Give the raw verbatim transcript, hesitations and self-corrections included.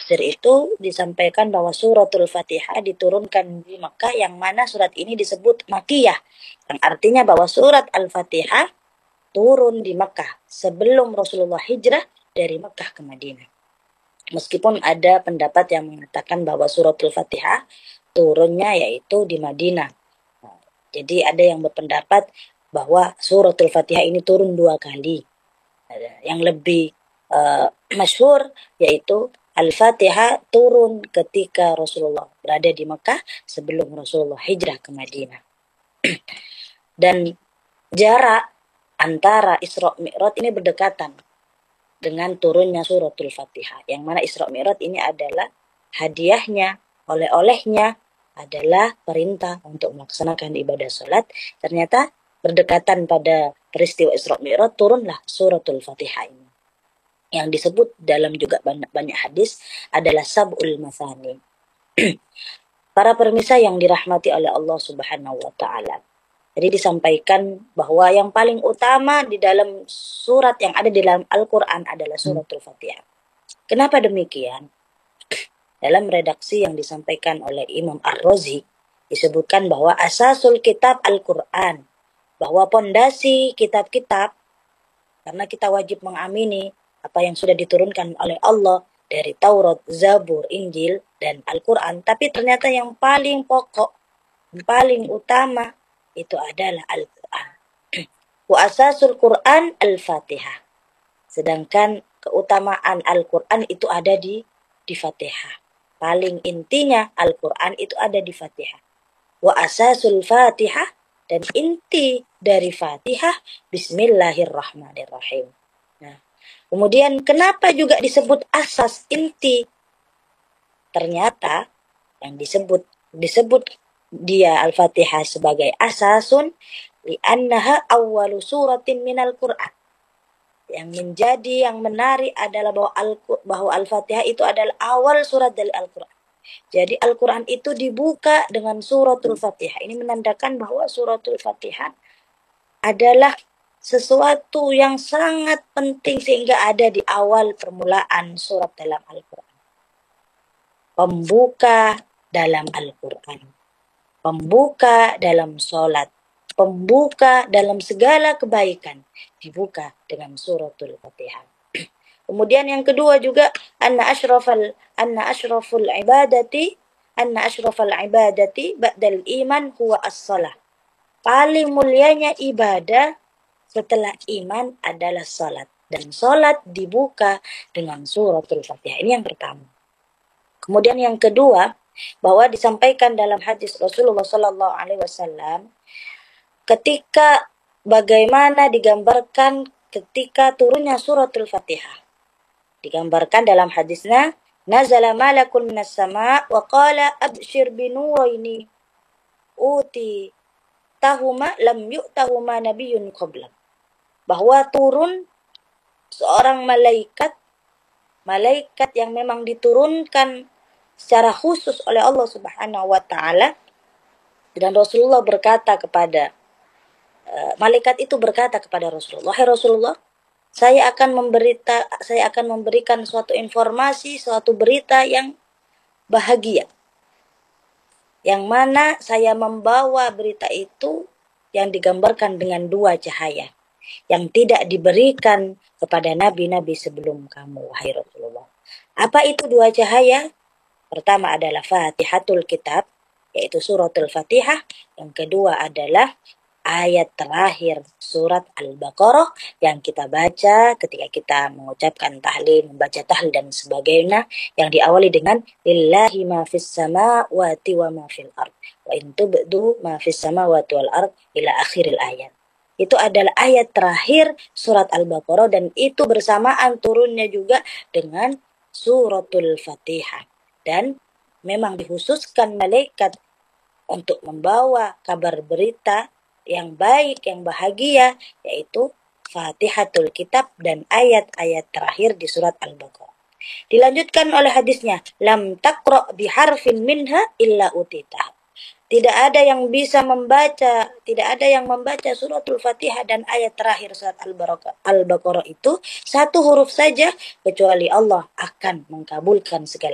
tafsir itu disampaikan bahwa suratul Fatihah diturunkan di Makkah, yang mana surat ini disebut Makkiyah. Yang artinya bahwa surat Al-Fatihah turun di Makkah sebelum Rasulullah hijrah dari Makkah ke Madinah. Meskipun ada pendapat yang mengatakan bahwa suratul Fatihah turunnya yaitu di Madinah. Nah, jadi ada yang berpendapat bahwa suratul Fatihah ini turun dua kali. Yang lebih uh, masyhur yaitu Al-Fatihah turun ketika Rasulullah berada di Mekah sebelum Rasulullah hijrah ke Madinah. Dan jarak antara Isra Mi'raj ini berdekatan dengan turunnya suratul Fatihah. Yang mana Isra Mi'raj ini adalah hadiahnya, oleh-olehnya adalah perintah untuk melaksanakan ibadah salat. Ternyata berdekatan pada peristiwa Isra Mi'raj turunlah suratul Fatihah ini. Yang disebut dalam juga banyak-banyak hadis adalah sab'ul masani. Para pemirsa yang dirahmati oleh Allah Subhanahu wa taala. Jadi disampaikan bahwa yang paling utama di dalam surat yang ada di dalam Al-Qur'an adalah suratul Fatihah. Kenapa demikian? Dalam redaksi yang disampaikan oleh Imam Ar-Razi disebutkan bahwa asasul kitab Al-Qur'an, bahwa pondasi kitab-kitab, karena kita wajib mengamini apa yang sudah diturunkan oleh Allah dari Taurat, Zabur, Injil, dan Al-Quran. Tapi ternyata yang paling pokok, yang paling utama, itu adalah Al-Quran. Wa asasul Quran Al-Fatihah. Sedangkan keutamaan Al-Quran itu ada di, di Fatihah. Paling intinya Al-Quran itu ada di Fatihah. Wa asasul Fatihah, dan inti dari Fatihah, Bismillahirrahmanirrahim. Nah, kemudian kenapa juga disebut asas inti? Ternyata yang disebut disebut dia Al-Fatihah sebagai asasun li'annaha awwalu suratin minal Qur'an. Yang menjadi yang menarik adalah bahwa Al bahwa Al-Fatihah itu adalah awal surat dari Al-Qur'an. Jadi Al-Quran itu dibuka dengan suratul Fatihah. Ini menandakan bahwa suratul Fatihah adalah sesuatu yang sangat penting sehingga ada di awal permulaan surat dalam Al-Quran. Pembuka dalam Al-Quran. Pembuka dalam sholat. Pembuka dalam segala kebaikan. Dibuka dengan suratul Fatihah. Kemudian yang kedua juga anna asyrafal anna asyraful ibadati anna asyrafal ibadati ba'dal iman huwa as-shalah. Paling mulianya ibadah setelah iman adalah salat, dan salat dibuka dengan suratul Fatihah. Ini yang pertama. Kemudian yang kedua, bahwa disampaikan dalam hadis Rasulullah sallallahu alaihi wasallam ketika bagaimana digambarkan ketika turunnya suratul Fatihah. Digambarkan dalam hadisnya, nazala malakun minas sama' wa qala abshir binuraini uti tahuma lam yu'tahuma nabiyyun qablak. Bahwa turun seorang malaikat, malaikat yang memang diturunkan secara khusus oleh Allah Subhanahu wa taala, dan Rasulullah berkata kepada uh, malaikat itu berkata kepada Rasulullah, "Hai Rasulullah, Saya akan memberita, saya akan memberikan suatu informasi, suatu berita yang bahagia. Yang mana saya membawa berita itu yang digambarkan dengan dua cahaya. Yang tidak diberikan kepada nabi-nabi sebelum kamu, wahai Rasulullah. Apa itu dua cahaya? Pertama adalah Fatihatul Kitab, yaitu suratul Fatihah. Yang kedua adalah ayat terakhir surat Al-Baqarah yang kita baca ketika kita mengucapkan tahlil, membaca tahlil dan sebagainya, yang diawali dengan lillahi ma fis samawati wa ma fil ard wa in tubdu ma fis samawati wal ard ila akhiril ayat. Itu adalah ayat terakhir surat Al-Baqarah, dan itu bersamaan turunnya juga dengan suratul Fatihah. Dan memang dikhususkan malaikat untuk membawa kabar berita yang baik, yang bahagia, yaitu Fatihatul Kitab dan ayat-ayat terakhir di surat Al-Baqarah. Dilanjutkan oleh hadisnya, lam taqra biharfin minha illa utitah. Tidak ada yang bisa membaca, tidak ada yang membaca suratul Fatihah dan ayat terakhir surat Al-Baqarah itu satu huruf saja, kecuali Allah akan mengabulkan segala